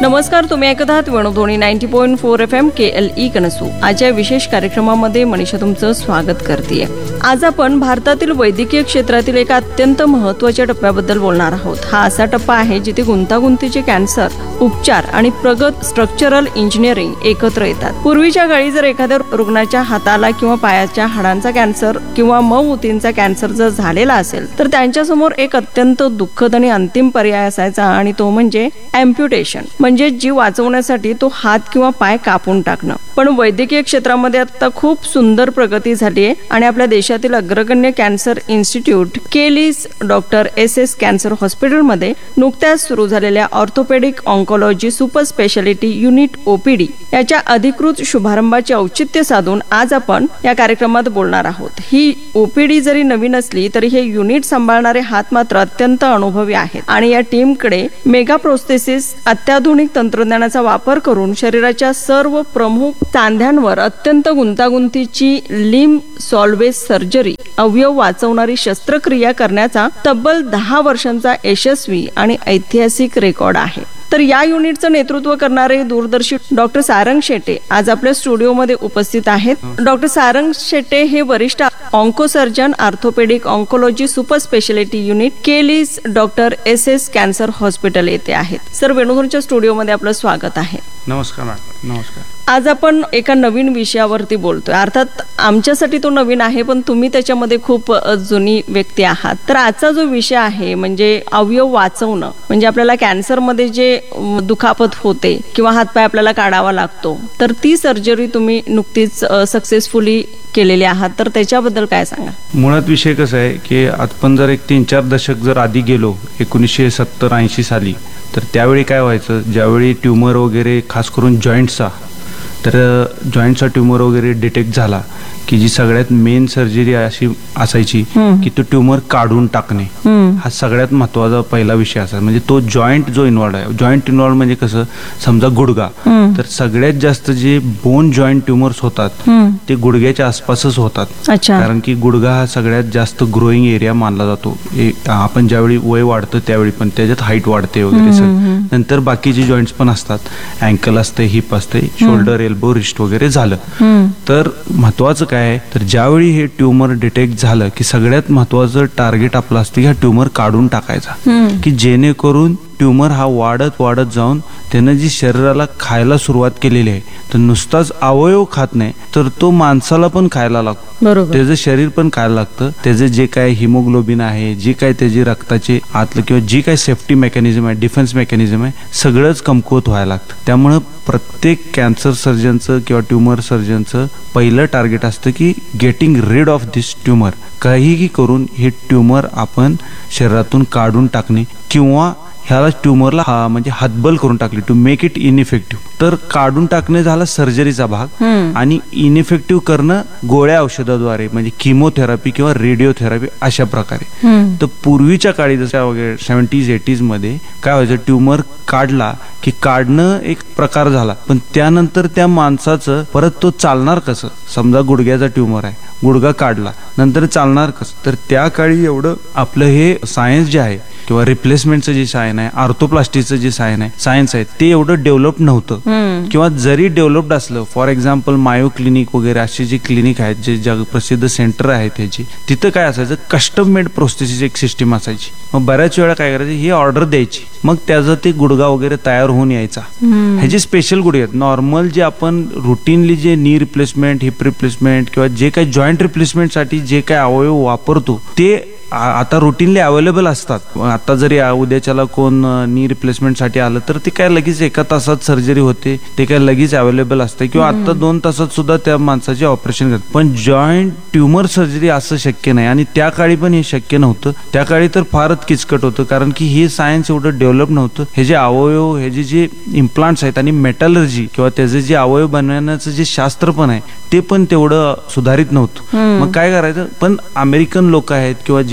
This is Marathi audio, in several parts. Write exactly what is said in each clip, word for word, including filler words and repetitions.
नमस्कार, तुम्ही ऐकत आहात Venudhwani ninety point four F M के एल ई कनसू. आजच्या विशेष कार्यक्रमामध्ये मनीषा तुमचं स्वागत करते. आज आपण भारतातील वैद्यकीय क्षेत्रातील एका अत्यंत महत्त्वाच्या टप्प्याबद्दल बोलणार आहोत. हा असा टप्पा आहे जिथे गुंतागुंतीचे कॅन्सर उपचार आणि प्रगत स्ट्रक्चरल इंजिनिअरिंग एकत्र येतात. पूर्वीच्या काळी जर एखाद्या रुग्णाच्या हाताला किंवा पायाच्या हाडांचा कॅन्सर किंवा मऊ ऊतींचा कॅन्सर जर झालेला असेल तर त्यांच्यासमोर एक अत्यंत दुःखद आणि अंतिम पर्याय असायचा आणि तो म्हणजे अँप्युटेशन, म्हणजे जीव वाचवण्यासाठी तो हात किंवा पाय कापून टाकणं. पण वैद्यकीय क्षेत्रामध्ये आता खूप सुंदर प्रगती झाली आहे आणि आपल्या देशातील अग्रगण्य कॅन्सर इन्स्टिट्यूट केलीस डॉक्टर एस एस कॅन्सर हॉस्पिटलमध्ये नुकत्याच सुरू झालेल्या orthopaedic oncology super speciality unit OPD याच्या अधिकृत शुभारंभाचे औचित्य साधून आज आपण या कार्यक्रमात बोलणार आहोत. ही ओपीडी जरी नवीन असली तरी हे युनिट सांभाळणारे हात मात्र अत्यंत अनुभवी आहेत आणि या टीमकडे मेगा प्रोस्थेसिस अत्याधुनिक तंत्रज्ञानाचा वापर करून शरीराच्या सर्व प्रमुख सांध्यांवर अत्यंत गुंतागुंतीची लिम्ब सॉल्वेज सर्जरी अवयव वाचवणारी शस्त्रक्रिया करण्याचा तब्बल दहा वर्षांचा यशस्वी आणि ऐतिहासिक रेकॉर्ड आहे. तर या युनिटचं नेतृत्व करणारे दूरदर्शी डॉक्टर सारंग शेटे आज आपल्या स्टुडिओमध्ये उपस्थित आहेत. डॉक्टर सारंग शेटे हे वरिष्ठ oncosurgeon orthopaedic oncology super speciality unit केलीस doctor S S cancer hospital येथे आहेत. सर, वेणुध्वनीच्या स्टुडिओमध्ये आपलं स्वागत आहे. नमस्कार मॅडम. नमस्कार. आज आपण एका नवीन विषयावरती बोलतोय. अर्थात आमच्यासाठी तो नवीन आहे, पण तुम्ही त्याच्यामध्ये खूप जुनी व्यक्ती आहात. तर आजचा जो विषय आहे म्हणजे अवयव वाचवणं, म्हणजे आपल्याला कॅन्सरमध्ये जे दुखापत होते किंवा हातपाय आपल्याला काढावा लागतो, तर ती सर्जरी तुम्ही नुकतीच सक्सेसफुली केलेली आहात. तर त्याच्याबद्दल काय सांगा? मुळात विषय कसा आहे की आपण जर एक तीन चार दशक जर आधी गेलो एकोणीसशे सत्तर ऐंशी साली, तर त्यावेळी काय व्हायचं, ज्यावेळी ट्युमर वगैरे खास करून जॉईंटचा तर जॉईंटचा ट्युमर वगैरे डिटेक्ट झाला की जी सगळ्यात मेन सर्जरी अशी असायची की तो ट्युमर काढून टाकणे. हा सगळ्यात महत्वाचा पहिला विषय असा. म्हणजे तो जॉईंट जो इन्व्हॉल्व आहे, जॉईंट इन्व्हॉल्व म्हणजे कसं, समजा गुडगा, तर सगळ्यात जास्त जे बोन जॉईंट ट्युमर्स होतात ते गुडघ्याच्या आसपासच होतात. कारण की गुडघा हा सगळ्यात जास्त ग्रोईंग एरिया मानला जातो. आपण ज्यावेळी वय वाढतं त्यावेळी पण त्याच्यात हाईट वाढते वगैरे सर. नंतर बाकीचे जॉईंट्स पण असतात, अँकल असते, हिप असते, शोल्डर, एल्बो, रिस्ट वगैरे झालं. तर महत्वाचं काय आहे, तर ज्यावेळी हे ट्युमर डिटेक्ट झालं की सगळ्यात महत्वाचं टार्गेट आपलं असतं की हा ट्युमर काढून टाकायचा, की जेणेकरून ट्युमर हा वाढत वाढत जाऊन त्यानं जी शरीराला खायला सुरुवात केलेली आहे, तर नुसताच अवयव खात नाही तर तो माणसाला पण खायला लागतो, त्याचं शरीर पण खायला लागतं. त्याचे जे काय हिमोग्लोबिन आहे, जे काय त्याचे रक्ताचे आतलं किंवा जी काय सेफ्टी मेकॅनिझम आहे, डिफेन्स मेकॅनिझम आहे, सगळंच कमकुवत व्हायला लागतं. त्यामुळं प्रत्येक कॅन्सर सर्जनचं किंवा ट्युमर सर्जनचं पहिलं टार्गेट असतं की getting read of this tumour. काहीही करून हे ट्युमर आपण शरीरातून काढून टाकणे किंवा ह्याला ट्युमरला हा म्हणजे हतबल करून टाकली, टू मेक इट इनइफेक्टिव्ह. तर काढून टाकणे झाला सर्जरीचा भाग आणि इनइफेक्टिव्ह करणं गोळ्या औषधाद्वारे, म्हणजे किमोथेरपी किंवा रेडिओथेरपी अशा प्रकारे. तर पूर्वीच्या काळी जसं वगैरे सेव्हन्टीज एटीज मध्ये काय व्हायचं, ट्युमर काढला की काढणं एक प्रकार झाला, पण त्यानंतर त्या माणसाचं परत तो चालणार कसं. समजा गुडघ्याचा ट्युमर आहे, गुडघा काढला, नंतर चालणार कसं. तर त्या काळी एवढं आपलं हे सायन्स जे आहे किंवा रिप्लेसमेंटचं जे सायन्स आहे, आर्थोप्लास्टीचं जे सायन्स आहे सायन्स आहे ते एवढं डेव्हलप नव्हतं. किंवा जरी डेव्हलप्ड असलं, फॉर एक्झाम्पल मायो क्लिनिक वगैरे असे जे क्लिनिक आहेत, जे जग प्रसिद्ध सेंटर आहे त्याची, तिथं काय असायचं, कस्टम मेड प्रोस्थेसिस एक सिस्टीम असायची. मग बऱ्याच वेळा काय करायचं, ही ऑर्डर द्यायची, मग त्याचं ते गुडगा वगैरे तयार होऊन यायचा. ह्याचे स्पेशल गुडघे आहेत. नॉर्मल जे आपण रुटीनली जे नी रिप्लेसमेंट, हिप रिप्लेसमेंट किंवा जे काही जॉईंट रिप्लेसमेंटसाठी जे काही अवयव वापरतो ते आता रुटीनली अवेलेबल असतात. आता जरी उद्याच्याला कोण नी रिप्लेसमेंटसाठी आलं तर ते काय लगेच एका तासात सर्जरी होते, ते काय लगेच अवेलेबल असते किंवा आता दोन तासात सुद्धा त्या माणसाचे ऑपरेशन करतात. पण जॉईंट ट्युमर सर्जरी असं शक्य नाही आणि त्या काळी पण हे शक्य नव्हतं. त्या काळी तर फारच किचकट होतं, कारण की हे सायन्स एवढं डेव्हलप नव्हतं. हे जे अवयव, हे जे जे इम्प्लांट्स आहेत आणि मेटलर्जी किंवा त्याचे जे अवयव बनवण्याचं जे शास्त्र पण आहे ते पण तेवढं सुधारित नव्हतं. मग काय करायचं, पण अमेरिकन लोक आहेत किंवा जे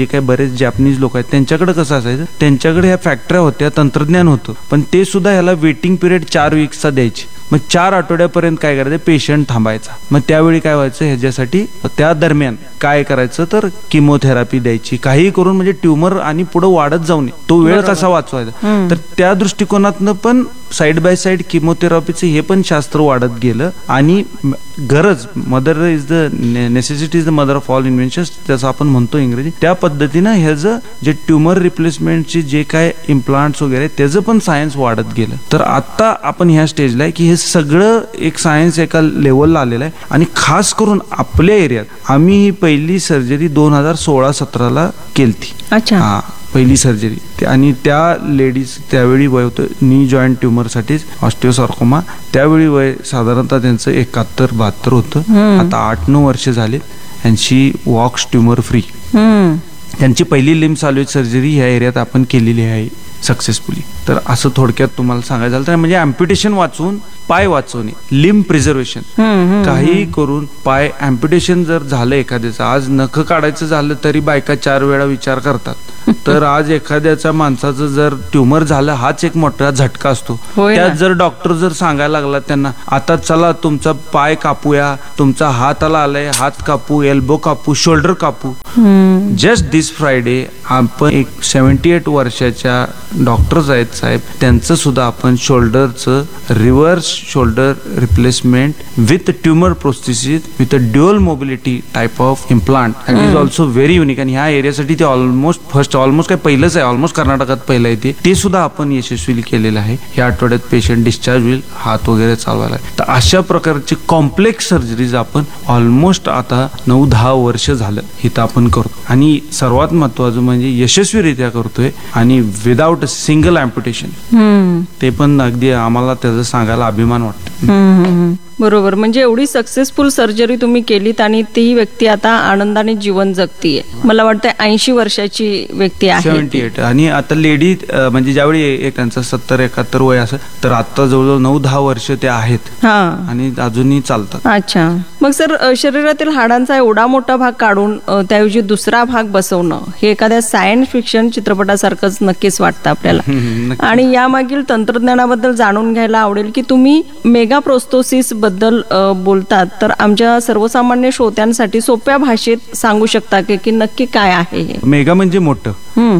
काही बरेच जॅपनीज लोक आहेत त्यांच्याकडे कसं असायचं, त्यांच्याकडे ह्या फॅक्टऱ्या होत्या, तंत्रज्ञान होतं, पण ते सुद्धा ह्याला वेटिंग पिरियड चार वीक्सचा द्यायचे. मग चार आठवड्यापर्यंत काय करायचं, पेशंट थांबायचा. मग त्यावेळी काय व्हायचं, ह्याच्यासाठी त्या दरम्यान काय करायचं तर किमोथेरपी द्यायची, काही करून म्हणजे ट्युमर आणि पुढे वाढत जाऊ नये, तो वेळ कसा वाचवायचा. तर त्या दृष्टिकोनातनं पण साईड बाय साईड किमोथेरपीचं हे पण शास्त्र वाढत गेलं. आणि गरज, mother is the necessity is the mother of all इन्व्हेन्शन्स, जसं आपण म्हणतो इंग्रजी, त्या पद्धतीनं ह्याचं जे ट्युमर रिप्लेसमेंटची जे काय इम्प्लांट्स वगैरे त्याचं पण सायन्स वाढत गेलं. तर आता आपण ह्या स्टेजला आहे की हे सगळं एक सायन्स एका लेवलला आलेलं आहे. आणि खास करून आपल्या एरियात आम्ही ही पहिली सर्जरी दोन हजार सोळा सतराला केलती. अच्छा. हा, पहिली सर्जरी. आणि त्या लेडीज त्यावेळी वय होतं नी जॉईंट ट्युमरसाठीच, ऑस्टिओसार्कोमा. त्यावेळी वय साधारणतः त्यांचं एकाहत्तर बहात्तर होतं. आता आठ नऊ वर्ष झालेत. And she walks tumour free. त्यांची पहिली लिम्ब सॅल्वेज सर्जरी ह्या एरियात आपण केलेली आहे सक्सेसफुली. तर असं थोडक्यात तुम्हाला सांगायचं झालं तर म्हणजे अम्प्युटेशन वाचवून पाय वाचवणे, लिम्ब प्रिझर्वेशन, काही करून पाय अम्प्युटेशन जर झालं एखाद्याचं, आज नख काढायचं झालं तरी बायका चार वेळा विचार करतात. तर आज एखाद्याच्या माणसाचं जर ट्युमर झालं हाच एक मोठा झटका असतो. त्यात जर डॉक्टर जर सांगायला लागला त्यांना आता चला तुमचा पाय कापूया, तुमचा हाताला आलाय हात कापू, एल्बो कापू, शोल्डर कापू. जस्ट दिस फ्रायडे आपण एक सेव्हन्टी एट वर्षाच्या डॉक्टर्स आहेत साहेब, त्यांचं सुद्धा आपण शोल्डरचं reverse shoulder replacement with tumour prosthesis with a dual mobility type of implant, that is also very unique. आणि ह्या एरियासाठी ते ऑलमोस्ट फर्स्ट ऑलमोस्ट काय पहिलंच आहे, ऑलमोस्ट कर्नाटकात पहिलं आहे ते ते सुद्धा आपण यशस्वी केलेलं आहे. या आठवड्यात पेशंट डिस्चार्ज होईल, हात वगैरे चालवायला. तर अशा प्रकारची कॉम्प्लेक्स सर्जरीज आपण ऑलमोस्ट आता नऊ दहा वर्ष झालं इथं आपण करतो. आणि सर्वात महत्वाचं म्हणजे यशस्वीरित्या करतोय आणि विदाउट अ सिंगल अँप्युटेशन. ते पण अगदी आम्हाला त्याचं सांगायला अभिमान वाटतो. बरोबर. म्हणजे एवढी सक्सेसफुल सर्जरी तुम्ही केलीत आणि ती व्यक्ती आता आनंदाने जीवन जगतीये. मला वाटतं ऐंशी वर्षाची व्यक्ती आहे. Seventy eight. आणि आता लेडी म्हणजे ज्यावेळी एक त्यांचं सत्तर एकाहत्तर वय असं, तर आता जवळजवळ नऊ दहा वर्ष ते आहेत आणि अजूनही चालतात. अच्छा. मग सर, शरीरातील हाडांचा एवढा मोठा भाग काढून त्याऐवजी दुसरा भाग बसवणं हे एखाद्या सायन्स फिक्शन चित्रपटासारखंच नक्कीच वाटतं आपल्याला. आणि यामागील तंत्रज्ञानाबद्दल जाणून घ्यायला आवडेल की तुम्ही मेगा प्रोस्थेसिस बद्दल बोलतात, तर आमच्या सर्वसामान्य श्रोत्यांसाठी सोप्या भाषेत सांगू शकता की, की नक्की काय आहे हे? मेगा म्हणजे मोठं,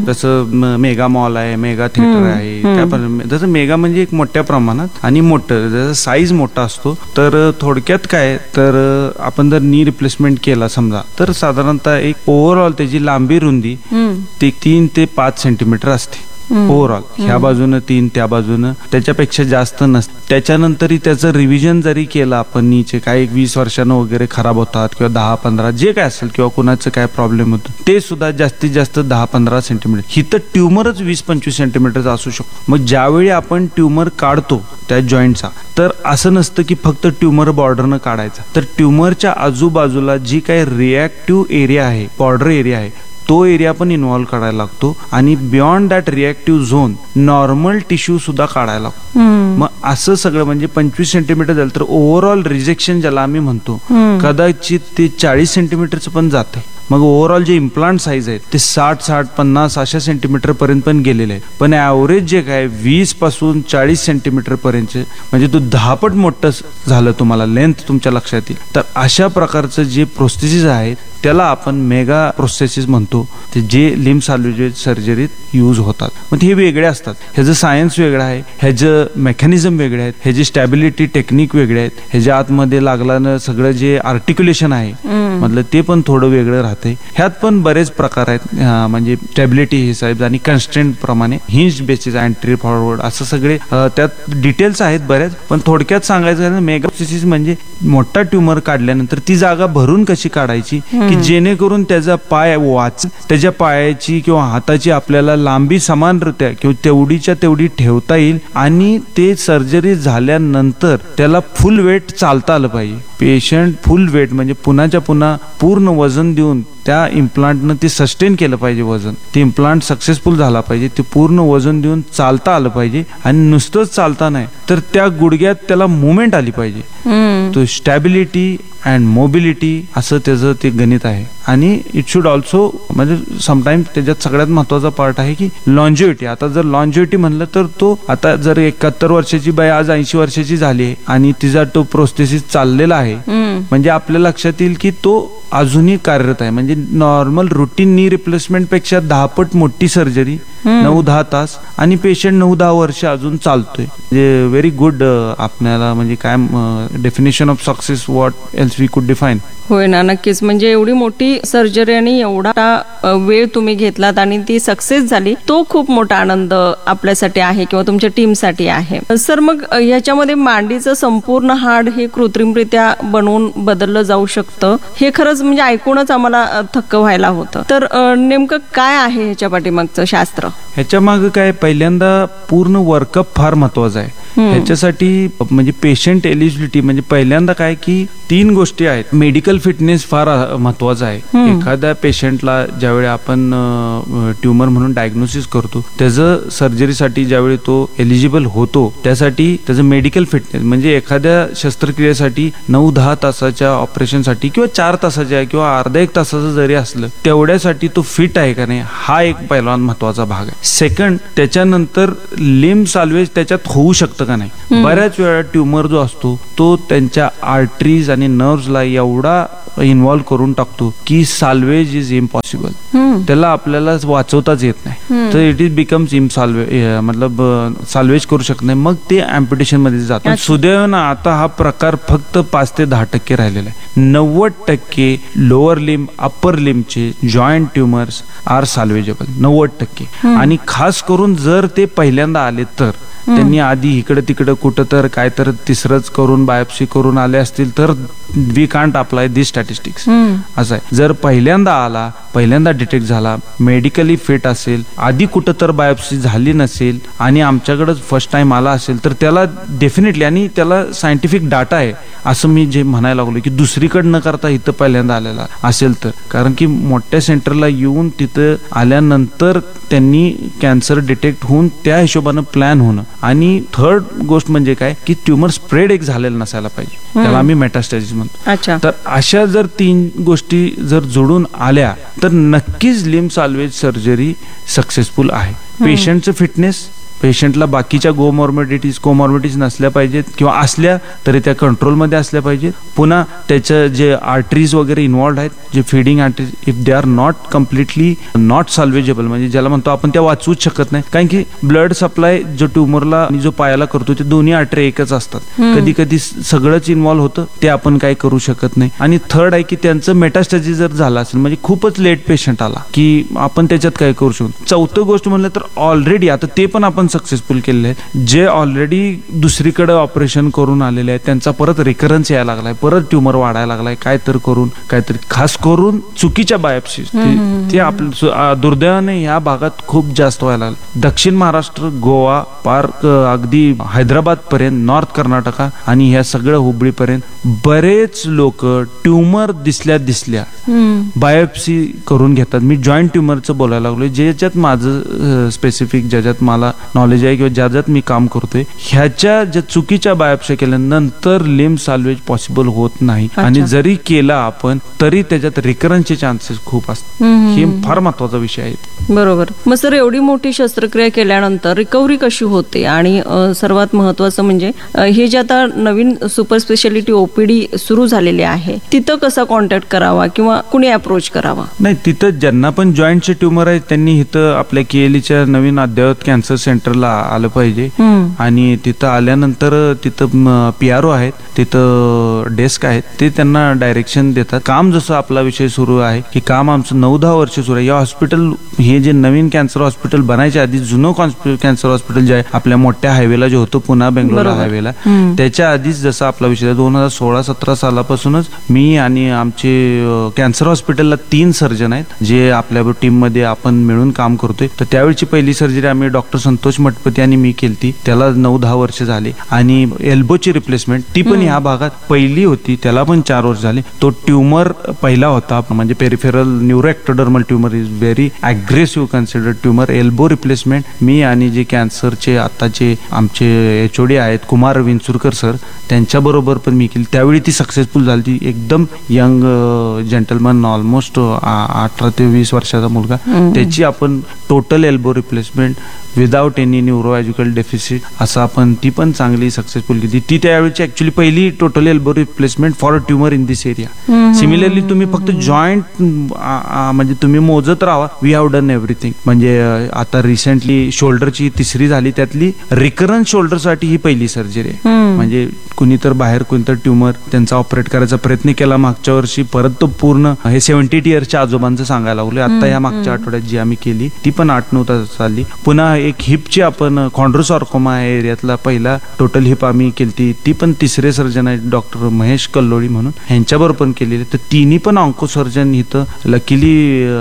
जसं मेगा मॉल आहे, मेगा थिएटर आहे, जसं मेगा म्हणजे एक मोठ्या प्रमाणात आणि मोठं, जसं साईज मोठा असतो. तर थोडक्यात काय, तर आपण जर नी रिप्लेसमेंट केला समजा, तर साधारणतः एक ओव्हरऑल त्याची लांबी रुंदी ती तीन ते पाच सेंटीमीटर असते ओव्हरऑल. ह्या बाजूनं तीन, त्या बाजूनं, त्याच्यापेक्षा जास्त नसते. त्याच्यानंतरही त्याचं रिव्हिजन जरी केलं आपण, नीचे काय एक वीस वर्षानं वगैरे खराब होतात किंवा दहा पंधरा जे काय असेल किंवा कुणाचं काय प्रॉब्लेम होतो, ते सुद्धा जास्तीत जास्त दहा पंधरा सेंटीमीटर. ही तर ट्युमरच वीस पंचवीस सेंटीमीटरचा असू शकतो. मग ज्यावेळी आपण ट्युमर काढतो त्या जॉईंटचा, तर असं नसतं की फक्त ट्युमर बॉर्डरनं काढायचा. तर ट्युमरच्या आजूबाजूला जी काही रिॲक्टिव्ह एरिया आहे, बॉर्डर एरिया आहे, तो एरिया पण इन्व्हॉल्व करायला लागतो. आणि beyond that reactive zone normal tissue सुद्धा काढायला लागतो. मग असं सगळं म्हणजे पंचवीस सेंटीमीटर झालं तर ओव्हरऑल रिजेक्शन ज्याला आम्ही म्हणतो, कदाचित ते चाळीस सेंटीमीटरचं पण जाते. मग ओव्हरऑल जे इम्प्लांट साईज आहेत ते साठ साठ पन्नास अशा सेंटीमीटर पर्यंत पण गेलेले आहे. पण ॲव्हरेज जे काय वीस पासून चाळीस सेंटीमीटर पर्यंत, म्हणजे तो दहा पट मोठं झालं तुम्हाला लेंथ तुमच्या लक्षात येईल. तर अशा प्रकारचं जे प्रोस्थेसिस आहे त्याला आपण मेगा प्रोस्थेसिस म्हणतो, ते जे लिम्ब सॅल्वेज सर्जरीत यूज होतात. मग हे वेगळे असतात. ह्याचं सायन्स वेगळं आहे, ह्याचं मेकॅनिझम वेगळे आहेत, ह्याची स्टॅबिलिटी टेक्निक वेगळे आहेत, ह्याच्या आतमध्ये लागल्यानं सगळं जे आर्टिक्युलेशन आहे मधलं ते पण थोडं वेगळं राहते. ह्यात पण बरेच प्रकार आहेत. म्हणजे स्टॅबिलिटी हे साहेब आणि कन्स्ट्रेंट प्रमाणे हिंज बेसिस, अँट्री फॉरवर्ड असं सगळे त्यात डिटेल्स आहेत बऱ्याच. पण थोडक्यात सांगायचं झालं मेगा प्रोस्थेसिस म्हणजे मोठा ट्युमर काढल्यानंतर ती जागा भरून कशी काढायची की जेणेकरून त्याचा पाय वाच, त्याच्या पायाची किंवा हाताची आपल्याला लांबी समानरित्या किंवा तेवढीच्या तेवढी ठेवता येईल. आणि ते सर्जरी झाल्यानंतर त्याला फुल वेट चालता आलं पाहिजे. पेशंट फुल वेट म्हणजे पुन्हाच्या पुन्हा पूर्ण वजन देऊन त्या इम्प्लांटनं ते सस्टेन केलं पाहिजे वजन, ते इम्प्लांट सक्सेसफुल झाला पाहिजे, ते पूर्ण वजन देऊन चालता आलं पाहिजे आणि नुसतंच चालता नाही तर त्या गुडघ्यात त्याला मुवमेंट आली पाहिजे. तो स्टॅबिलिटी अँड मोबिलिटी असं त्याचं ते गणित आहे. आणि इट शुड ऑल्सो म्हणजे समटाईम्स त्याच्यात सगळ्यात महत्वाचा पार्ट आहे की लॉन्जिव्हिटी. आता जर लॉन्जिव्हिटी म्हणलं तर तो आता जर एकाहत्तर वर्षाची बाई आज ऐंशी वर्षाची झाली आहे आणि तिचा तो प्रोस्थेसिस चाललेला आहे म्हणजे आपल्या लक्षात येईल की तो अजूनही कार्यरत आहे. म्हणजे नॉर्मल रुटीन नी रिप्लेसमेंट पेक्षा दहा पट मोठी सर्जरी, नऊ दहा तास आणि पेशंट नऊ दहा वर्ष अजून चालतोय. म्हणजे व्हेरी गुड. आपल्याला म्हणजे काय definition of success what else we कुड डिफाईन. होय ना, नक्कीच. म्हणजे एवढी मोठी सर्जरी आणि एवढा वेळ तुम्ही घेतलात आणि ती सक्सेस झाली, तो खूप मोठा आनंद आपल्यासाठी आहे किंवा तुमच्या टीमसाठी आहे. सर, मग ह्याच्यामध्ये मांडीचं संपूर्ण हाड हे कृत्रिमरित्या बनवून बदललं जाऊ शकतं, हे खरंच म्हणजे ऐकूनच आम्हाला थक्क व्हायला होतं. तर नेमकं काय आहे ह्याच्या पाठीमागचं शास्त्र? ह्याच्या मागे काय, पहिल्यांदा पूर्ण वर्कअप फार महत्वाचं आहे. ह्याच्यासाठी म्हणजे पेशंट एलिजिबिलिटी म्हणजे पहिल्यांदा काय की तीन गोष्टी आहेत. मेडिकल फिटनेस फार महत्वाचा आहे. एखाद्या पेशंटला ज्यावेळी आपण ट्युमर म्हणून डायग्नोसिस करतो, त्याचं सर्जरीसाठी ज्यावेळी तो एलिजिबल होतो त्यासाठी त्याचं मेडिकल फिटनेस म्हणजे एखाद्या शस्त्रक्रियेसाठी नऊ दहा तासाच्या ऑपरेशनसाठी किंवा चार तासाच्या किंवा अर्धा एक तासाचं जरी असलं तेवढ्यासाठी तो फिट आहे का नाही, हा एक पहिलवान महत्वाचा भाग आहे. सेकंड, त्याच्यानंतर लिम्ब साल्वेज त्याच्यात होऊ शकतं का नाही. बऱ्याच वेळा ट्युमर जो असतो तो त्यांच्या आर्टरीज आणि नर्व्हला एवढा इन्व्हॉल्व्ह करून टाकतो की साल्वेज इज इम्पॉसिबल. त्याला आपल्याला वाचवताच येत नाही, तर इट इज बिकम्स इम्पॉसिबल, मतलब साल्वेज करू शकत नाही, मग ते अँप्युटेशन मध्ये जातात. सुदैवानं आता हा प्रकार फक्त पाच ते दहा टक्के राहिलेला आहे. नव्वद टक्के lower limb upper लिम्बचे joint tumours R साल्वेजेबल, नव्वद टक्के. आणि खास करून जर ते पहिल्यांदा आले तर त्यांनी आधी इकडे तिकडे कुठं तर काय तर तिसरंच करून बायोप्सी करून आले असतील तर we can't apply this statistics. असं आहे, जर पहिल्यांदा आला, पहिल्यांदा डिटेक्ट झाला, मेडिकली फिट असेल, आधी कुठं तर बायोप्सी झाली नसेल आणि आमच्याकडेच फर्स्ट टाइम आला असेल तर त्याला डेफिनेटली, आणि त्याला सायंटिफिक डाटा आहे असं मी जे म्हणायला लागलो की दुसरीकडे न करता इथं पहिल्यांदा आलेला असेल तर, कारण की मोठ्या सेंटरला येऊन तिथं आल्यानंतर त्यांनी कॅन्सर डिटेक्ट होऊन त्या हिशोबानं प्लॅन होणं. आणि थर्ड गोष्ट म्हणजे काय की ट्युमर स्प्रेड एक झालेला नसायला पाहिजे, त्याला आम्ही मेटास्टॅसिस म्हणतो. तर अशा जर तीन गोष्टी जर जोडून आल्या तर नक्कीच लिम्ब साल्वेज सर्जरी सक्सेसफुल आहे. पेशंटचं फिटनेस, पेशंटला बाकीच्या गोमॉर्बिडिटीज कोमॉर्बिडिटीज नसल्या पाहिजेत किंवा असल्या तरी त्या कंट्रोलमध्ये असल्या पाहिजेत. पुन्हा त्याचं जे आर्टरीज वगैरे इन्व्हॉल्ड आहेत, जे feeding arteries, if they are not completely not सॉल्वेजेबल म्हणजे ज्याला म्हणतो आपण त्या वाचवूच शकत नाही, कारण की ब्लड सप्लाय जो ट्युमरला आणि जो पायाला करतो ते दोन्ही आर्टरी एकच असतात. कधी कधी सगळंच इन्व्हॉल्व होतं, ते आपण काय करू शकत नाही. आणि थर्ड आहे की त्यांचं मेटास्टॅसिस जर झाला असेल म्हणजे खूपच लेट पेशंट आला की आपण त्याच्यात काय करू शकतो. चौथं गोष्ट म्हणलं तर ऑलरेडी आता ते पण आपण सक्सेसफुल केलेले आहेत, जे ऑलरेडी दुसरीकडे ऑपरेशन करून आलेले आहेत त्यांचा परत रिकरन्स यायला लागलाय, परत ट्युमर वाढायला लागलाय, काय तर करून काहीतरी खास करून चुकीच्या बायोप्सी ते आपल्या दुर्दैवाने या भागात खूप जास्त व्हायला लागले. दक्षिण महाराष्ट्र, गोवा पार अगदी हैदराबाद पर्यंत, नॉर्थ कर्नाटका आणि ह्या सगळं हुबळी पर्यंत बरेच लोक ट्युमर दिसल्या दिसल्या बायोप्सी करून घेतात. मी जॉईंट ट्युमरचं बोलायला लागलोय, ज्याच्यात माझं स्पेसिफिक ज्याच्यात मला नॉलेज आहे किंवा ज्याच्यात मी काम करतोय, ह्याच्या ज्या चुकीच्या बायोप्सी केल्यानंतर लिम्ब साल्वेज पॉसिबल होत नाही. आणि जरी केला आपण तरी त्याच्यात रिकरन्सचे चान्सेस खूप असतात. हे फार महत्वाचा विषय आहे. बरोबर. मग सर, एवढी मोठी शस्त्रक्रिया केल्यानंतर रिकव्हरी कशी होते? आणि सर्वात महत्वाचं म्हणजे हे जे आता नवीन सुपर स्पेशालिटी ओपीडी सुरू झालेली आहे तिथं कसा कॉन्टॅक्ट करावा किंवा कुणी अप्रोच करावा? नाही, तिथं ज्यांना पण जॉईंटचे ट्युमर आहेत त्यांनी इथं आपल्या केएलईच्या नवीन अद्ययावत कॅन्सर सेंटरला आलं पाहिजे. आणि तिथं आल्यानंतर तिथं पीआरओ आहेत, तिथं डेस्क आहेत, ते त्यांना डायरेक्शन देतात. काम जसं आपला विषय सुरू आहे की काम आमचं नऊ दहा वर्ष सुरू आहे. या हॉस्पिटल हे जे नवीन कॅन्सर हॉस्पिटल बनायच्या आधी जुनं कॅन्सर हॉस्पिटल जे आहे आपल्या मोठ्या हायवेला जे होतं पुन्हा बेंगलोर हायवेला, त्याच्या आधीच जसं आपला विषय दोन हजार सोळा सतरा सालापासूनच मी आणि आमचे कॅन्सर हॉस्पिटलला तीन सर्जन आहेत जे आपल्या टीम मध्ये आपण मिळून काम करतोय. तर त्यावेळची पहिली सर्जरी आम्ही डॉक्टर संतोष मठपती आणि मी केलती, त्याला नऊ दहा वर्ष झाले. आणि एल्बोची रिप्लेसमेंट ती पण ह्या भागात पहिली होती, त्याला पण चार वर्ष झाले. तो ट्युमर पहिला होता, म्हणजे peripheral न्यूरोएक्टोडर्मल tumour is very aggressive considered tumour. Elbow replacement मी आणि जे कॅन्सरचे आताचे आमचे एचओडी आहेत कुमार विंचुरकर सर, त्यांच्याबरोबर पण मी केली. त्यावेळी ती सक्सेसफुल झाली. एकदम यंग जेंटलमन, ऑलमोस्ट अठरा ते वीस वर्षाचा मुलगा, त्याची आपण total elbow replacement without any neurological deficit असं आपण ती पण चांगली सक्सेसफुल केली. ती त्यावेळेची ऍक्च्युली पहिली total elbow replacement for a tumour in this area. Similarly तुम्ही फक्त जॉईंट म्हणजे तुम्ही मोजत राहा, वी हॅव डन एव्हरीथिंग. म्हणजे आता रिसेंटली शोल्डरची तिसरी झाली, त्यातली रिकरन्स शोल्डरसाठी ही पहिली सर्जरी आहे. म्हणजे कुणी तर बाहेर कोणतं ट्युमर त्यांचा ऑपरेट करायचा प्रयत्न केला मागच्या वर्षी, परत तो पूर्ण हे सेव्हन्टी इयर्सच्या आजोबांचं सांगायला लागलो. आता या मागच्या आठवड्यात जी आम्ही केली ती पण आठ नऊ तास चालली. पुन्हा एक हिपची आपण कॉन्ड्रोसार्कोमा या एरियातला पहिला टोटल हिप आम्ही केली, ती पण तिसरे सर्जन आहेत डॉक्टर महेश कल्लोळी म्हणून, ह्यांच्याबरोबर पण केलेली. तर तिन्ही पण ऑन्को सर्जन इथं लकीली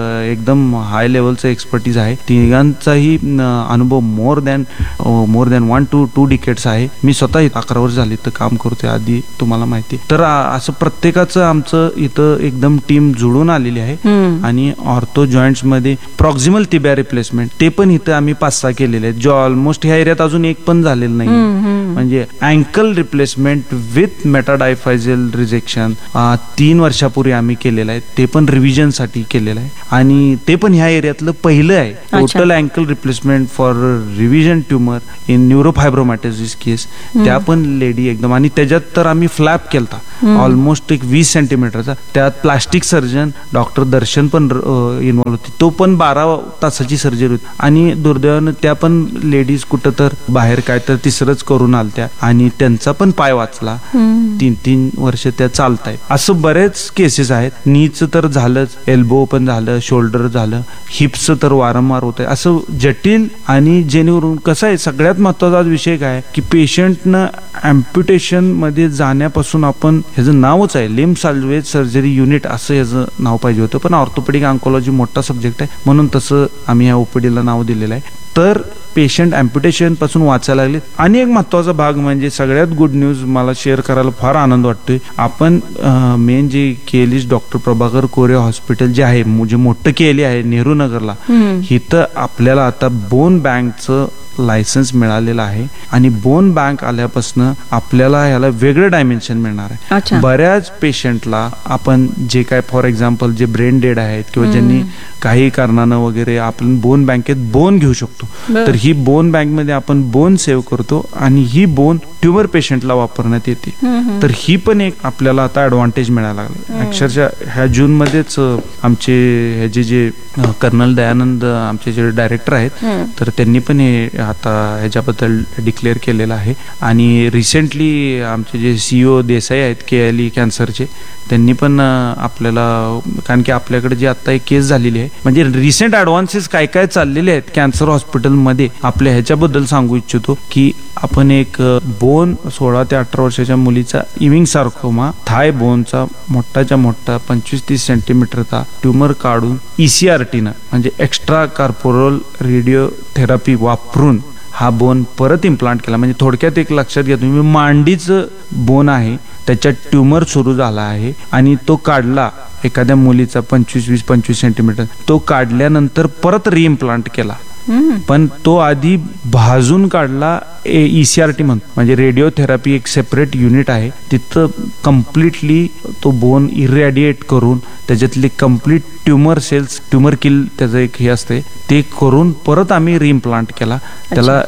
एकदम हाय लेवलचं एक्सपर्टीज आहे. तिघांचाही अनुभव more than more than one two to decades आहे. मी स्वतः अकरा वर्ष झाली तर काम करतोय आधी, तुम्हाला माहिती. तर असं प्रत्येकाचं आमचं इथं एकदम टीम जुळून आलेली आहे. आणि ऑर्थो जॉईंट्स मध्ये प्रॉक्सिमल तिबिया रिप्लेसमेंट ते पण इथं आम्ही पाच सहा केलेले आहेत, जो ऑलमोस्ट ह्या एरियात अजून एक पण झालेलं नाही. म्हणजे अँकल रिप्लेसमेंट विथ मेटाडायफायझल रिजेक्शन तीन वर्षापूर्वी आम्ही केलेलं आहे, ते पण रिव्हिजन साठी केलेलं आहे. आणि ते पण ह्या एरियातलं पहिलं आहे total uncle replacement for revision tumour in न्यूरोफायब्रोमॅटोसिस केस. त्या पण लेडी एकदम, आणि त्याच्यात तर आम्ही फ्लॅप केलता ऑलमोस्ट एक वीस सेंटीमीटरचा. त्यात प्लास्टिक सर्जन डॉक्टर दर्शन पण इन्व्हॉल्व होती, तो पण बारा तासाची सर्जरी होती. आणि दुर्दैवानं त्या पण लेडीज कुठं तर बाहेर काय तर तिसरंच करून आलत्या, आणि त्यांचा पण पाय वाचला. तीन तीन वर्ष त्या चालतायत. असं बरेच केसेस आहेत. नीचं तर झालंच, एल्बो पण झालं, शोल्डर झालं, हिप्सचं तर वारंवार होत आहे. असं जटिल. आणि जेणेकरून कसं आहे, सगळ्यात महत्वाचा विषय काय की पेशंटनं अम्प्युटेशन मध्ये जाण्यापासून आपण ह्याचं नावच आहे लिम्ब साल्वेज सर्जरी युनिट असं ह्याचं नाव पाहिजे होतं, पण ऑर्थोपेडिक ऑन्कोलॉजी मोठा सब्जेक्ट आहे म्हणून तसं आम्ही ह्या ओपीडीला नाव दिलेलं आहे. तर पेशंट अम्प्युटेशन पासून वाचायला लागले. आणि एक महत्वाचा भाग म्हणजे सगळ्यात गुड न्यूज मला शेअर करायला फार आनंद वाटतोय. आपण मेन जे केलीस डॉक्टर प्रभाकर कोरे हॉस्पिटल जे आहे, जे मोठं केली आहे नेहरू नगरला, इथं आपल्याला आता बोन बँकचं लायसन्स मिळालेलं आहे. आणि बोन बँक आल्यापासून आपल्याला ह्याला वेगळं डायमेन्शन मिळणार आहे. बऱ्याच पेशंटला आपण जे काय फॉर एक्झाम्पल जे ब्रेन डेड आहेत किंवा ज्यांनी काही कारणानं वगैरे आपण बोन बँकेत बोन घेऊ शकतो. तर ही बोन बँक मध्ये आपण बोन सेव्ह करतो आणि ही बोन ट्युमर पेशंटला वापरण्यात येते. तर ही पण एक आपल्याला आता ऍडव्हान्टेज मिळायला लागला. अक्षरशः ह्या जून मध्येच आमचे ह्याचे जे कर्नल दयानंद आमचे जे डायरेक्टर आहेत, तर त्यांनी पण हे आता ह्याच्याबद्दल डिक्लेअर केलेलं आहे. आणि रिसेंटली आमचे जे सीईओ देसाई आहेत के एल ई कॅन्सरचे, त्यांनी पण आपल्याला, कारण की आपल्याकडे जी आता एक केस झालेली आहे, म्हणजे रिसेंट ऍडव्हान्सेस काय काय चाललेले आहेत कॅन्सर हॉस्पिटलमध्ये आपल्या ह्याच्याबद्दल सांगू इच्छितो. की आपण एक बोन सोळा ते अठरा वर्षाच्या मुलीचा इविंग सार्कोमा थाय बोनचा मोठाच्या मोठा पंचवीस तीस सेंटीमीटरचा ट्युमर काढून ईसीआरटीनं म्हणजे एक्स्ट्रा कार्पोरल रेडिओथेरपी वापरून हा बोन परत इम्प्लांट केला. म्हणजे थोडक्यात एक लक्षात घ्या तुम्ही, मांडीचं बोन आहे, त्याच्यात ट्युमर सुरू झाला आहे आणि तो काढला एखाद्या मुलीचा पंचवीस वीस पंचवीस सेंटीमीटर, तो काढल्यानंतर परत रिइम्प्लांट केला. पण तो आधी भाजून काढला, ईसीआरटी म्हणतो, म्हणजे रेडिओथेरपी एक सेपरेट युनिट आहे, तिथं कम्प्लिटली तो बोन इरॅडिएट करून त्याच्यातले कम्प्लीट ट्युमर सेल्स, ट्युमर किल त्याचं एक हे असते, ते करून परत आम्ही रिइम्प्लांट केला. त्याला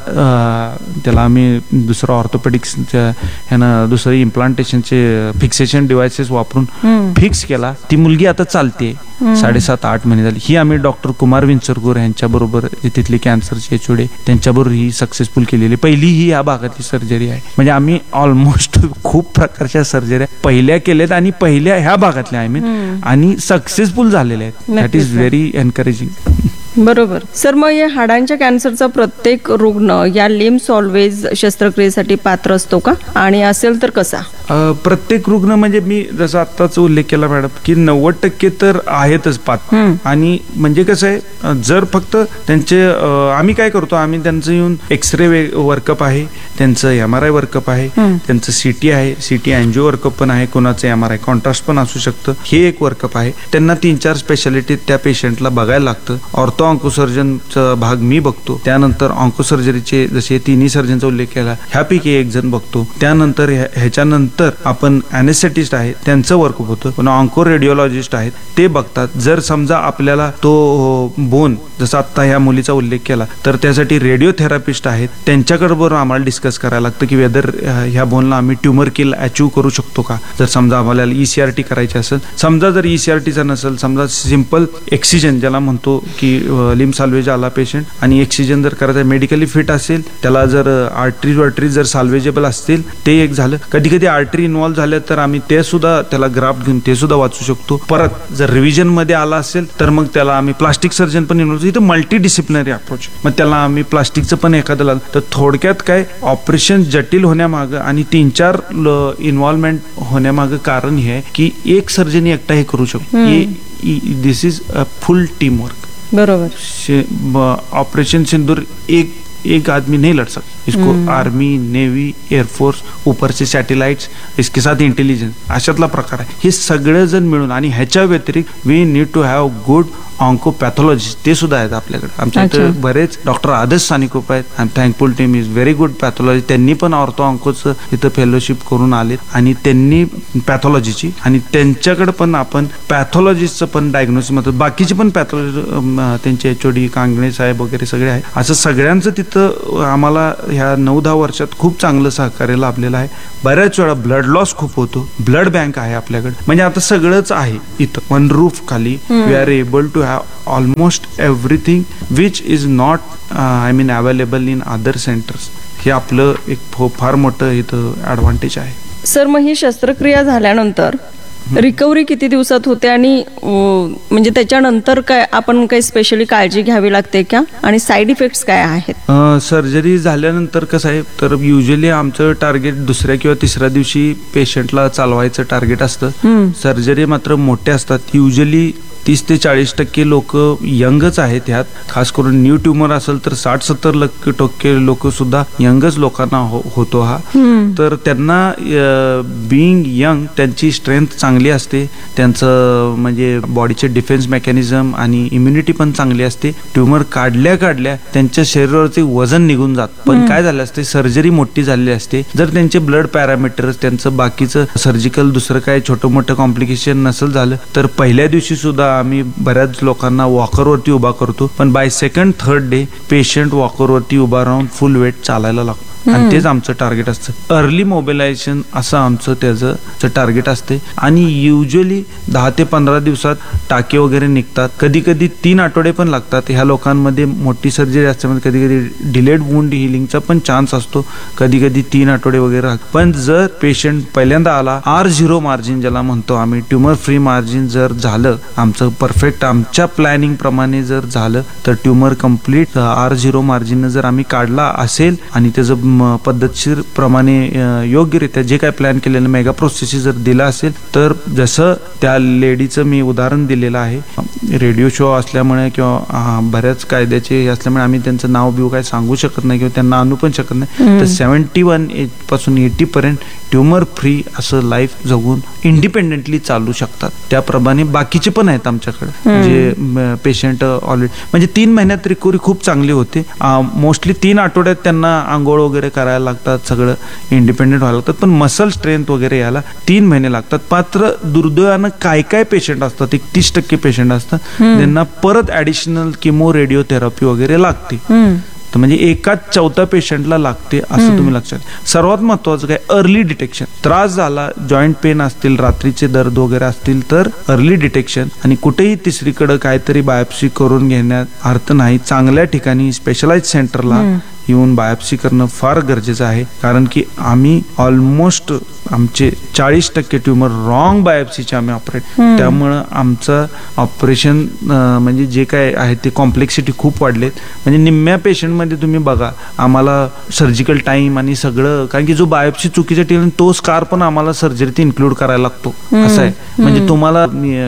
त्याला आम्ही दुसरं ऑर्थोपेडिक्सच्या ह्यानं दुसरं इम्प्लांटेशनचे फिक्सेशन डिव्हायसेस वापरून फिक्स केला. ती मुलगी आता चालते, साडेसात आठ महिने झाली. ही आम्ही डॉक्टर कुमार विंचरकर यांच्याबरोबर, तिथली कॅन्सरचे एचओडी, त्यांच्याबरोबर ही सक्सेसफुल केलेली पहिली ही या भागातली सर्जरी आहे. म्हणजे आम्ही ऑलमोस्ट खूप प्रकारच्या सर्जरी पहिल्या केल्यात आणि पहिल्या ह्या भागातल्या आय मीन, आणि सक्सेसफुल झालेल्या आहेत. That is very encouraging. बरोबर सर. मग या हाडांच्या कॅन्सरचा प्रत्येक रुग्ण या लिम्ब सॉल्वेज शस्त्रक्रियेसाठी पात्र असतो का, आणि असेल तर कसा? प्रत्येक रुग्ण म्हणजे मी जसं आत्ताच उल्लेख केला मॅडम की नव्वद टक्के तर आहेतच पात्र. आणि म्हणजे कसं आहे, जर फक्त त्यांचे आम्ही काय करतो, आम्ही त्यांचं येऊन एक्सरे वर्कअप आहे, त्यांचं एम आर आय वर्कअप आहे, त्यांचं सीटी आहे, सीटी अँजिओ वर्कअप पण आहे, कोणाचं एम आर आय कॉन्ट्रास्ट पण असू शकतं, हे एक वर्कअप आहे. त्यांना तीन चार स्पेशालिटी त्या पेशंटला बघायला लागतं. ऑर्थो ऑन्कोसर्जनचा भाग मी बघतो, त्यानंतर ऑन्कोसर्जरीचे जसे तिन्ही सर्जनचा उल्लेख केला ह्यापैकी एक जण बघतो. त्यानंतर ह्याच्यानंतर आपण अॅनेस्थेटिस्ट आहे त्यांचं वर्कअप होतं, पण ऑन्को रेडिओलॉजिस्ट आहेत ते बघतात. जर समजा आपल्याला तो बोन जसं आता ह्या मुलीचा उल्लेख केला तर त्यासाठी रेडिओथेरापिस्ट आहेत, त्यांच्याबरोबर आम्हाला डिस्कस करायला लागतं की वेदर ह्या बोनला आम्ही ट्युमर किल अचीव करू शकतो का. जर समजा आम्हाला ईसीआरटी करायची असेल, समजा जर ईसीआरटीचा नसेल, समजा सिंपल एक्सिजन ज्याला म्हणतो की लिम्ब साल्वेज आला पेशंट आणि एक्सिजन जर करायचं मेडिकली फिट असेल, त्याला जर आर्टरी वर्टरी जर साल्वेजेबल असतील ते एक झालं. कधी कधी आर्टरी इन्व्हॉल्व झाले तर आम्ही ते सुद्धा त्याला ग्राफ्ट घेऊन ते सुद्धा वाचू शकतो. परत जर रिव्हिजन मध्ये आला असेल तर मग त्याला आम्ही प्लास्टिक सर्जन पण इन्व्हॉल्व, इथं मल्टी डिसिप्लिनरी अप्रोच, मग त्याला आम्ही प्लास्टिकचं पण एखादं. तर थोडक्यात काय, ऑपरेशन जटिल होण्यामागं आणि तीन चार इन्व्हॉल्वमेंट होण्यामागं कारण हे आहे की एक सर्जन एकटा हे करू शकतो. दिस is a full team work. बरोबर. ऑपरेशन सिंदूर एक एक आदमी नहीं लड़ सकता, इसको आर्मी, नेव्ही, एअरफोर्स, ऊपर से सॅटेलाइट्स, इसके साथ इंटेलिजन्स अशातला प्रकार आहे. हे सगळे जण मिळून, आणि ह्याच्या व्यतिरिक्त we need to have good ऑन्कोपॅथॉलॉजिस्ट ते सुद्धा आहेत आपल्याकडे. आमच्या इथे बरेच डॉक्टर आदर्श सानिकोप आहेत. I am thankful team is very good pathology. त्यांनी पण ऑर्थो ऑन्कोचं इथं फेलोशिप करून आले आणि त्यांनी पॅथॉलॉजीची, आणि त्यांच्याकडे पण आपण पॅथॉलॉजिस्टचं पण डायग्नोसिस मध्ये बाकीची पण पॅथॉलॉजी त्यांचे एचओडी कांगणे साहेब वगैरे सगळे आहे. असं सगळ्यांचं तिथं आम्हाला ह्या नऊ दहा वर्षात खूप चांगलं सहकार्य लाभलेलं आहे. बऱ्याच वेळा ब्लड लॉस खूप होतो, ब्लड बँक आहे आपल्याकडे, म्हणजे आता सगळंच आहे इथं वन रूफ खाली. We R able to almost everything which is not uh, I mean available in other centers. हे आपलं एक फार मोठं इथं ॲडव्हान्टेज आहे. सर, मग ही शस्त्रक्रिया झाल्यानंतर रिकव्हरी किती दिवसात होते, आणि म्हणजे त्याच्यानंतर काय आपण काही स्पेशली काळजी घ्यावी लागते का, आणि साईड इफेक्ट्स काय आहेत? सर्जरी झाल्यानंतर कसं आहे, तर युजली आमचं टार्गेट दुसऱ्या किंवा तिसऱ्या दिवशी पेशंटला चालवायचं टार्गेट असतं. सर्जरी मात्र मोठे असतात. युजली तीस ते चाळीस टक्के लोक यंगच आहेत ह्यात, खास करून न्यू ट्युमर असेल तर साठ सत्तर टक्के लोक सुद्धा यंगच लोकांना हो, होतो हा. तर त्यांना बिईंग यंग त्यांची स्ट्रेंथ चांगली असते, त्यांचं म्हणजे बॉडीचे डिफेन्स मेकॅनिझम आणि इम्युनिटी पण चांगली असते. ट्युमर काढल्या काढल्या त्यांच्या शरीरावरचे वजन निघून जात, पण काय झालं असते, सर्जरी मोठी झालेली असते. जर त्यांचे ब्लड पॅरामीटर, त्यांचं बाकीचं सर्जिकल दुसरं काय छोटं मोठं कॉम्प्लिकेशन नसेल झालं तर पहिल्या दिवशी सुद्धा आम्ही बऱ्याच लोकांना वॉकरवरती उभा करतो, पण by second third day patient वॉकरवरती उभा राहून फुल वेट चालायला लागतो. आणि तेच आमचं टार्गेट असतं. अर्ली मोबिलायझेशन असं आमचं त्याचं टार्गेट असते. आणि युजली दहा ते पंधरा दिवसात टाके वगैरे निघतात. कधी कधी तीन आठवडे पण लागतात. ह्या लोकांमध्ये मोठी सर्जरी असल्यामुळे कधी कधी डिलेड वुंड हिलिंगचा पण चान्स असतो, कधी कधी तीन आठवडे वगैरे. पण जर पेशंट पहिल्यांदा आला, आर झिरो मार्जिन ज्याला म्हणतो आम्ही, ट्युमर फ्री मार्जिन जर झालं आमचं परफेक्ट आमच्या प्लॅनिंग प्रमाणे जर झालं तर tumour complete R zero margin जर आम्ही काढला असेल आणि त्याचं पद्धतशीर प्रमाणे योग्यरित्या जे काय प्लॅन केलेलं मेगा प्रोसेस जर दिला असेल, तर जसं त्या लेडीचं मी उदाहरण दिलेलं आहे, रेडिओ शो असल्यामुळे किंवा बऱ्याच कायद्याचे असल्यामुळे आम्ही त्यांचं नाव बिव काय सांगू शकत नाही किंवा त्यांना आणू पण शकत नाही. तर सेव्हन्टी वन एज पासून एटी पर्यंत ट्युमर फ्री असं लाईफ जगून इंडिपेंडेंटली चालू शकतात. त्याप्रमाणे बाकीचे पण आहेत आमच्याकडे जे पेशंट ऑलरेडी म्हणजे तीन महिन्यात रिकव्हरी खूप चांगली होते. मोस्टली तीन आठवड्यात त्यांना आंघोळ वगैरे करायला लागतात, सगळं इंडिपेंडेंट व्हायला लागतात, पण मसल स्ट्रेंथ वगैरे यायला तीन महिने लागतात. मात्र दुर्दैवानं काय काय पेशंट असतात, एक तीस टक्के पेशंट असतात त्यांना परत ऍडिशनल किमो रेडिओथेरपी वगैरे लागते. तर म्हणजे एकाच चौथ्या पेशंटला लागते असं तुम्ही लक्षात. सर्वात महत्वाचं काय, अर्ली डिटेक्शन. त्रास झाला, जॉईंट पेन असतील, रात्रीचे दर्द वगैरे असतील तर अर्ली डिटेक्शन. आणि कुठेही तिसरीकडे काहीतरी बायोप्सी करून घेण्यात अर्थ नाही. चांगल्या ठिकाणी स्पेशलाइज सेंटरला येऊन बायोप्सी करणं फार गरजेचं आहे, कारण की आम्ही ऑलमोस्ट आमचे चाळीस टक्के ट्युमर रॉंग बायोप्सीचे आम्ही ऑपरेट, त्यामुळं आमचं ऑपरेशन म्हणजे जे काय आहे ते कॉम्प्लेक्सिटी खूप वाढलेत. म्हणजे निम्म्या पेशंटमध्ये तुम्ही बघा आम्हाला सर्जिकल टाइम आणि सगळं, कारण की जो बायोप्सी चुकीचा ठेवला तो स्कार पण आम्हाला सर्जरीत इन्क्लूड करायला लागतो असं आहे. म्हणजे तुम्हाला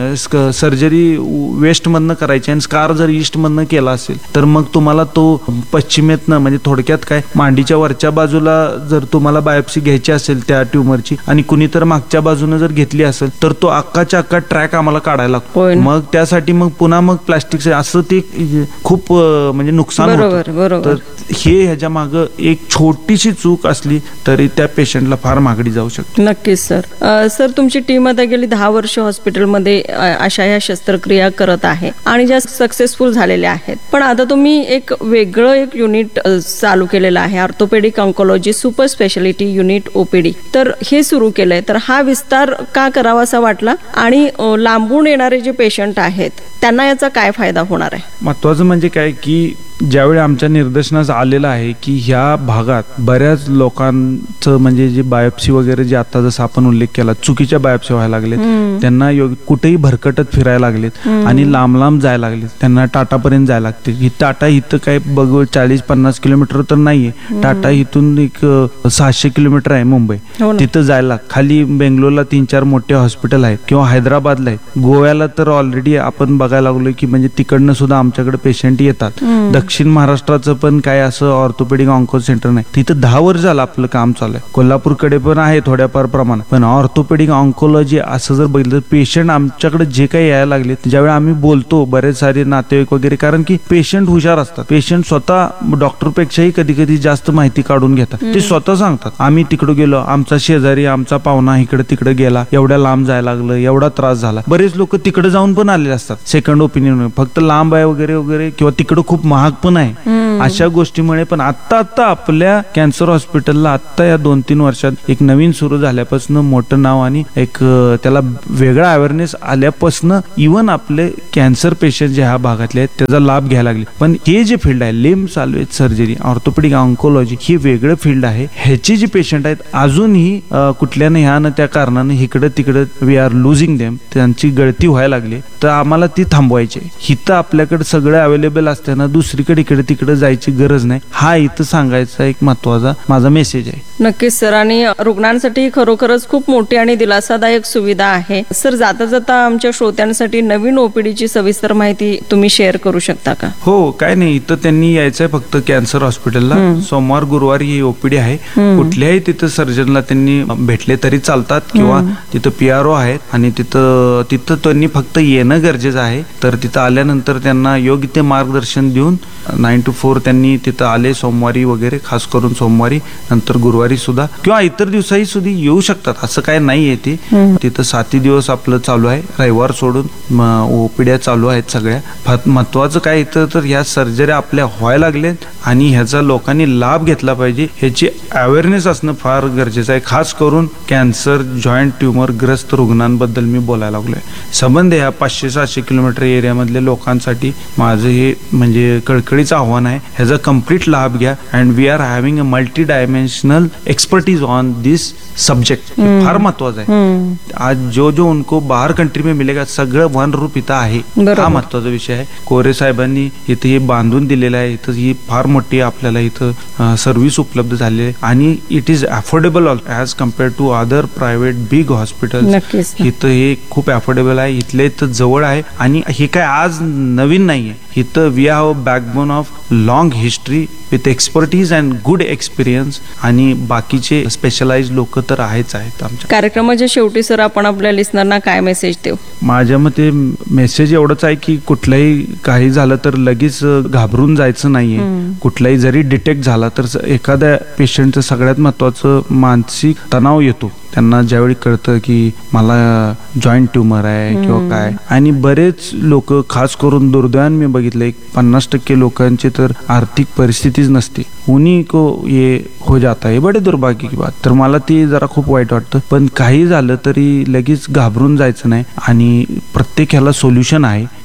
सर्जरी वेस्ट मधनं करायची आणि स्कार जर ईस्ट मधनं केला असेल तर मग तुम्हाला तो पश्चिमेतनं, म्हणजे थोडक्यात काय, मांडीच्या वरच्या बाजूला जर तुम्हाला बायोप्सी घ्यायची असेल त्या ट्युमरची आणि कुणी तर मागच्या बाजूने जर घेतली असेल तर तो अक्काच्या अक्का ट्रॅक आम्हाला काढायला लागतो. मग त्यासाठी मग पुन्हा मग प्लास्टिक असं ते खूप म्हणजे नुकसान होतं. तर हे ह्याच्या मागं एक छोटीशी चूक असली तरी त्या पेशंटला फार महागडी जाऊ शकते. नक्कीच सर. सर तुमची टीम आता गेली दहा वर्ष हॉस्पिटलमध्ये अशा ह्या शस्त्रक्रिया करत आहे आणि ज्या सक्सेसफुल झालेल्या आहेत, पण आता तुम्ही एक वेगळं एक युनिट चालू केलेलं आहे, orthopaedic oncology super speciality unit OPD. तर हे सुरू केलंय, तर हा विस्तार का करावा असा वाटला आणि लांबून येणारे जे पेशंट आहेत त्यांना याचा काय फायदा होणार आहे? महत्वाचं म्हणजे काय की ज्यावेळी आमच्या निदर्शनास आलेलं आहे की ह्या भागात बऱ्याच लोकांचं म्हणजे जे बायोप्सी वगैरे जे आता जसं आपण उल्लेख केला चुकीच्या बायोप्सी व्हायला लागलेत, त्यांना कुठेही भरकटत फिरायला लागलेत आणि लांब लांब जायला लागलेत, त्यांना टाटापर्यंत जायला लागते. ही टाटा इथं काय बघ चाळीस पन्नास किलोमीटर तर नाहीये, टाटा इथून एक सहाशे किलोमीटर आहे मुंबई, तिथं जायला. खाली बेंगलोरला तीन चार मोठे हॉस्पिटल आहेत किंवा हैदराबादला आहेत, गोव्याला तर ऑलरेडी आपण बघायला लागलोय की म्हणजे तिकडनं सुद्धा आमच्याकडे पेशंट येतात. दक्षिण महाराष्ट्राचं पण काय असं ऑर्थोपेडिक ऑन्को सेंटर नाही, तिथं दहा वर्ष झालं आपलं काम चालू आहे. कोल्हापूरकडे पण आहे थोड्याफार प्रमाणात, पण ऑर्थोपेडिक ऑन्कोलॉजी असं जर बघितलं पेशंट आमच्याकडे जे काही यायला लागले, ज्यावेळी आम्ही बोलतो बरेच सारे नातेवाईक वगैरे, कारण की पेशंट हुशार असतात, पेशंट स्वतः डॉक्टरपेक्षाही कधी कधी जास्त माहिती काढून घेतात. ते स्वतः सांगतात आम्ही तिकडे गेलो, आमचा शेजारी आमचा पाहुणा इकडे तिकडे गेला, एवढ्या लांब जायला लागलं, एवढा त्रास झाला. बरेच लोक तिकडे जाऊन पण आलेले असतात सेकंड ओपिनियन, फक्त लांब आहे वगैरे वगैरे किंवा तिकडे खूप महाग पण आहे, अशा गोष्टीमुळे. पण आता आता आपल्या कॅन्सर हॉस्पिटलला आता या दोन तीन वर्षात एक नवीन सुरू झाल्यापासून मोठं नाव आणि एक त्याला वेगळा अवेअरनेस आल्यापासून इव्हन आपले कॅन्सर पेशंट जे ह्या भागातले आहेत त्याचा लाभ घ्यायला लागले. पण हे जे फील्ड आहे limb salvage surgery orthopaedic oncology ही वेगळं फील्ड आहे. ह्याची जी पेशंट आहेत अजूनही कुठल्या न ह्या न त्या कारणाने इकडे तिकडे वी आर लुझिंग देम, त्यांची गळती व्हायला लागली, तर आम्हाला ती थांबवायची. हिथं आपल्याकडे सगळं अवेलेबल असताना दुसरीकडे इकडे तिकडे जायची गरज नाही, हा इथं सांगायचा एक महत्वाचा माझा मेसेज आहे. नक्कीच सर. आणि रुग्णांसाठी खरोखरच खूप मोठी आणि दिलासादायक सुविधा आहे. सर जाता जाता आमच्या श्रोत्यांसाठी नवीन ओपीडीची सविस्तर माहिती तुम्ही शेअर करू शकता का? हो, काय नाही, इथं त्यांनी यायचंय फक्त कॅन्सर हॉस्पिटलला. सोमवार गुरुवारी ही ओपीडी आहे. कुठल्याही तिथं सर्जनला त्यांनी भेटले तरी चालतात किंवा तिथं पीआरओ आहेत आणि तिथं तिथं त्यांनी फक्त येणं गरजेचं आहे. तर तिथं आल्यानंतर त्यांना योग्य ते मार्गदर्शन देऊन नाईन टू फोर त्यांनी तिथं आले सोमवारी वगैरे, खास करून सोमवारी, नंतर गुरुवारी सुद्धा किंवा इतर दिवसाही सुद्धा येऊ शकतात, असं काय नाहीये. ते तिथं साती दिवस आपलं चालू आहे, रविवार सोडून ओपीड्या चालू आहेत सगळ्या. महत्वाचं काय इथं तर ह्या सर्जऱ्या आपल्या व्हायला लागल्यात आणि ह्याचा लोकांनी लाभ घेतला पाहिजे, ह्याची अवेअरनेस असणं फार गरजेचं आहे. खास करून कॅन्सर जॉईंट ट्युमर ग्रस्त रुग्णांबद्दल मी बोलायला लागलोय. संबंध ह्या पाचशे सहाशे किलोमीटर एरियामधल्या लोकांसाठी माझं हे म्हणजे कळकळीचं आव्हान आहे, ह्याचा कम्प्लीट लाभ घ्या. And we R having a multi dimensional expertise on this subject. फार महत्वाचं आहे. आज जो जो उनको बाहर कंट्री में मिलेगा सगळं वन रूप इथं आहे, हा महत्वाचा विषय आहे. कोरे साहेबांनी इथं हे बांधून दिलेलं आहे. इथं ही फार मोठी आपल्याला इथं सर्व्हिस उपलब्ध झाली आहे आणि it is affordable as compare to other private big hospital. इथं हे खूप अफोर्डेबल आहे, इथले इथं जवळ आहे आणि हे काय आज नवीन नाहीये. इथं we have backbone of long history with expertise and good experience आणि बाकीचे स्पेशलाइज लोक तर आहेच आहेत. आमच्या कार्यक्रमाच्या शेवटी सर आपण आपल्या लिस्नरना काय मेसेज देऊ? माझ्या मते मेसेज एवढंच आहे की कुठलाही काही झालं तर लगेच घाबरून जायचं नाहीये. कुठलाही जरी डिटेक्ट झाला तर एखाद्या पेशंटचं सगळ्यात महत्वाचं मानसिक तणाव येतो त्यांना ज्यावेळी कळतं की मला जॉईंट ट्युमर आहे किंवा काय. आणि बरेच लोक खास करून दुर्दैवाने मी बघितलं एक पन्नास टक्के लोकांची तर आर्थिक परिस्थितीच नसते, उन्हीं को ये हो जाता है, बडे दुर्भाग्य की बात. तर मला ती जरा खूप वाईट वाटतं. पण काही झालं तरी लगेच घाबरून जायचं नाही आणि प्रत्येक ह्याला सोल्युशन आहे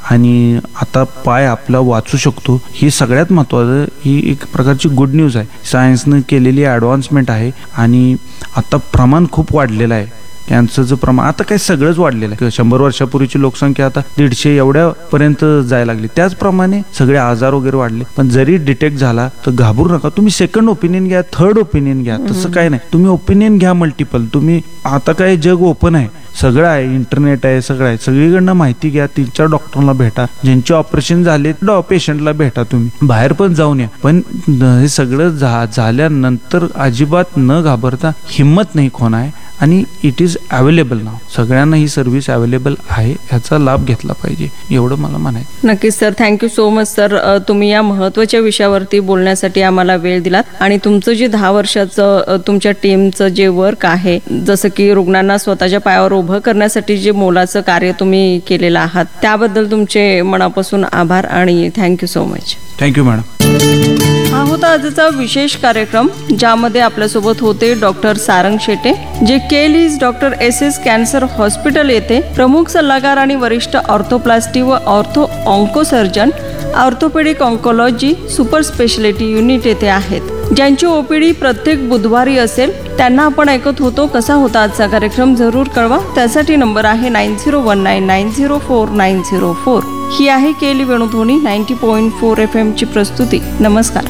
आणि आता पाय आपला वाचू शकतो. ही सगळ्यात महत्त्वाचं, ही एक प्रकारची गुड न्यूज आहे. सायन्सनं केलेली ॲडव्हान्समेंट आहे आणि आता प्रमाण खूप वाढलेलं आहे. कॅन्सरचं प्रमाण आता काय सगळंच वाढलेलं आहे. शंभर वर्षापूर्वीची लोकसंख्या आता दीडशे एवढ्यापर्यंत जायला लागली. त्याचप्रमाणे सगळे आजार वगैरे वाढले. पण जरी डिटेक्ट झाला तर घाबरू नका. तुम्ही सेकंड ओपिनियन घ्या, थर्ड ओपिनियन घ्या, तसं काय नाही. तुम्ही ओपिनियन घ्या मल्टिपल. तुम्ही आता काय जग ओपन आहे, सगळं आहे, इंटरनेट आहे, सगळं आहे. सगळीकडनं माहिती घ्या. तीन चार डॉक्टरांना भेटा, ज्यांचे ऑपरेशन झाले पेशंटला भेटा. तुम्ही बाहेर पण जाऊन या. पण हे सगळं झा झाल्यानंतर अजिबात न घाबरता हिंमत नाही खोनाय. आणि इट इज अवेलेबल नाव. सगळ्यांना ही सर्व्हिस अवेलेबल आहे, ह्याचा लाभ घेतला पाहिजे, एवढं मला म्हणायचं. नक्कीच sir, thank you so much sir. तुम्ही या महत्त्वाच्या विषयावरती बोलण्यासाठी आम्हाला वेळ दिलात आणि तुमचं जे दहा वर्षाचं तुमच्या टीमचं जे वर्क आहे, जसं की रुग्णांना स्वतःच्या पायावर उभं करण्यासाठी जे मोलाचं कार्य तुम्ही केलेलं आहात, त्याबद्दल तुमचे मनापासून आभार आणि thank you so much. Thank you madam. हा होता आजचा विशेष कार्यक्रम, ज्यामध्ये आपल्यासोबत होते डॉक्टर सारंग शेटे, जे केलीज doctor S S cancer hospital येथे प्रमुख सल्लागार आणि वरिष्ठ ऑर्थोप्लास्टी व ortho onco surgeon, orthopaedic oncology super speciality unit येथे आहेत, ज्यांची ओपीडी प्रत्येक बुधवारी असेल. त्यांना आपण ऐकत होतो. कसा होता आजचा कार्यक्रम जरूर कळवा. त्यासाठी नंबर आहे nine zero one nine nine zero four nine zero four. ही आहे केली Venudhwani ninety point four F M ची प्रस्तुती. नमस्कार.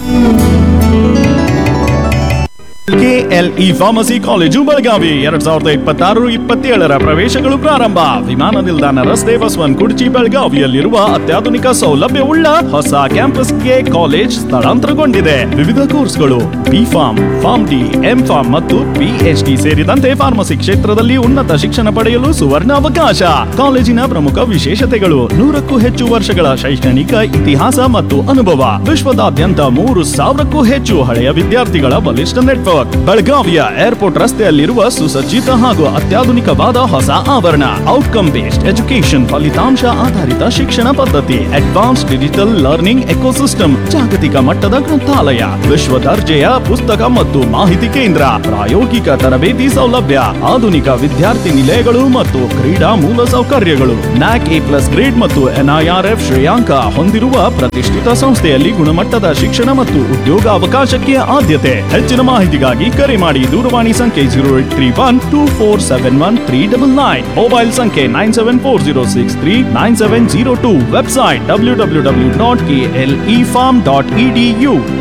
ಕೆಎಲ್ಇ ಫಾರ್ಮಸಿ ಕಾಲೇಜು ಬೆಳಗಾವಿ ಎರಡ್ ಸಾವಿರದ ಇಪ್ಪತ್ತಾರು ಇಪ್ಪತ್ತೇಳರ ಪ್ರವೇಶಗಳು ಪ್ರಾರಂಭ. ವಿಮಾನ ನಿಲ್ದಾಣ ರಸ್ತೆ ಬಸವನಕುರ್ಚಿ ಬೆಳಗಾವಿಯಲ್ಲಿರುವ ಅತ್ಯಾಧುನಿಕ ಸೌಲಭ್ಯವುಳ್ಳ ಹೊಸ ಕ್ಯಾಂಪಸ್ಗೆ ಕಾಲೇಜ್ ಸ್ಥಳಾಂತರಗೊಂಡಿದೆ. ವಿವಿಧ ಕೋರ್ಸ್ಗಳು B form, form D, M form ಮತ್ತು ಪಿಎಚ್ಡಿ ಸೇರಿದಂತೆ ಫಾರ್ಮಸಿ ಕ್ಷೇತ್ರದಲ್ಲಿ ಉನ್ನತ ಶಿಕ್ಷಣ ಪಡೆಯಲು ಸುವರ್ಣ ಅವಕಾಶ. ಕಾಲೇಜಿನ ಪ್ರಮುಖ ವಿಶೇಷತೆಗಳು: ನೂರಕ್ಕೂ ಹೆಚ್ಚು ವರ್ಷಗಳ ಶೈಕ್ಷಣಿಕ ಇತಿಹಾಸ ಮತ್ತು ಅನುಭವ, ವಿಶ್ವದಾದ್ಯಂತ ಮೂರು ಸಾವಿರಕ್ಕೂ ಹೆಚ್ಚು ಹಳೆಯ ವಿದ್ಯಾರ್ಥಿಗಳ ಬಲಿಷ್ಠ ನೆಟ್ವರ್ಕ್, ಬೆಳಗಾವಿಯ ಏರ್ಪೋರ್ಟ್ ರಸ್ತೆಯಲ್ಲಿರುವ ಸುಸಜ್ಜಿತ ಹಾಗೂ ಅತ್ಯಾಧುನಿಕವಾದ ಹೊಸ ಆವರಣ, ಔಟ್ಕಮ್ ಬೇಸ್ಡ್ ಎಜುಕೇಶನ್, ಫಲಿತಾಂಶ ಆಧಾರಿತ ಶಿಕ್ಷಣ ಪದ್ಧತಿ, ಅಡ್ವಾನ್ಸ್ ಡಿಜಿಟಲ್ ಲರ್ನಿಂಗ್ ಎಕೋಸಿಸ್ಟಮ್, ಜಾಗತಿಕ ಮಟ್ಟದ ಗ್ರಂಥಾಲಯ, ವಿಶ್ವ ದರ್ಜೆಯ ಪುಸ್ತಕ ಮತ್ತು ಮಾಹಿತಿ ಕೇಂದ್ರ, ಪ್ರಾಯೋಗಿಕ ತರಬೇತಿ ಸೌಲಭ್ಯ, ಆಧುನಿಕ ವಿದ್ಯಾರ್ಥಿ ನಿಲಯಗಳು ಮತ್ತು ಕ್ರೀಡಾ ಮೂಲ ಸೌಕರ್ಯಗಳು, ನ್ಯಾಕ್ ಎ ಪ್ಲಸ್ ಗ್ರೇಡ್ ಮತ್ತು ಎನ್ಐಆರ್ಎಫ್ ಶ್ರೇಯಾಂಕ ಹೊಂದಿರುವ ಪ್ರತಿಷ್ಠಿತ ಸಂಸ್ಥೆಯಲ್ಲಿ ಗುಣಮಟ್ಟದ ಶಿಕ್ಷಣ ಮತ್ತು ಉದ್ಯೋಗಾವಕಾಶಕ್ಕೆ ಆದ್ಯತೆ. ಹೆಚ್ಚಿನ ಮಾಹಿತಿಗಾಗಿ ಕರೆ ಮಾಡಿ. ದೂರವಾಣಿ ಸಂಖ್ಯೆ zero eight three one two four seven one three double nine, mobile ಸಂಖ್ಯೆ nine seven four zero six three nine seven zero two, website W W W dot K L E form dot E D you.